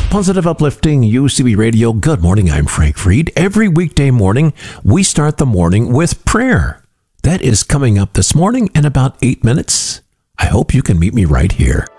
Positive, uplifting UCB Radio. Good morning, I'm Frank Fried. Every weekday morning, we start the morning with prayer. That is coming up this morning in about 8 minutes. I hope you can meet me right here.